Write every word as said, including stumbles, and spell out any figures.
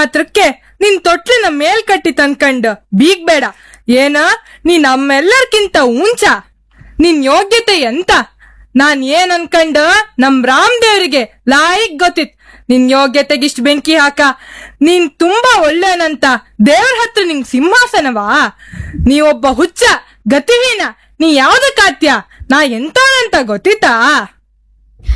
ಮಾತ್ರಕ್ಕೆ ನಿನ್ ತೊಟ್ಲಿನ ಮೇಲ್ಕಟ್ಟಿ ತನ್ಕಂಡ್ ಬೀಗ್ಬೇಡ. ಏನ ನೀ ನಮ್ಮೆಲ್ಲರ್ಕಿಂತ ಉಂಚ? ನಿನ್ ಯೋಗ್ಯತೆ ಎಂತ? ನಾನ್ ಏನ್ ಅನ್ಕಂಡ ನಮ್ ರಾಮದೇವ್ರಿಗೆ ಲಾಯಿಗ್ ಗೊತ್ತಿತ್ ನಿನ್ ಯೋಗ್ಯತೆಗಿಷ್ಟ್ ಬೆಂಕಿ ಹಾಕ. ನೀನ್ ತುಂಬಾ ಒಳ್ಳೆನಂತ ದೇವ್ರ ಹತ್ರ ನಿಂಗ್ ಸಿಂಹಾಸನವಾ? ನೀ ಒಬ್ಬ ಹುಚ್ಚ, ಗತಿಹೀನ. ನೀ ಯಾವ್ದಕ್ಕಾತ್ಯ? ನಾ ಎಂತವನಂತ ಗೊತ್ತಿತ್ತಾ?